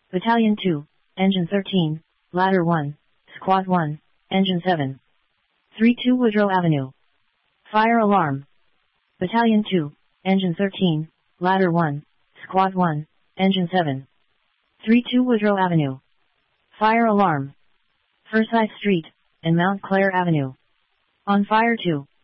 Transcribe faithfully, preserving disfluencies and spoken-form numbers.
Battalion two, Engine thirteen, Ladder one, Squad one, Engine seven. three two Woodrow Avenue. Fire alarm. Battalion two, Engine thirteen, Ladder one, Squad one, Engine seven. three two Woodrow Avenue. Fire alarm. Forsyth Street, and Mount Clair Avenue. On fire two.